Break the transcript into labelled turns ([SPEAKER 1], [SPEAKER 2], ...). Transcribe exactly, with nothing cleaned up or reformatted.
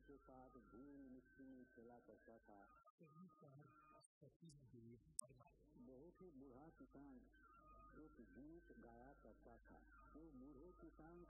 [SPEAKER 1] के साथ धूल मिट्टी खेला करता था। बहुत ही बूढ़ा किसान एक गीत गाया करता था। वो बूढ़े किसान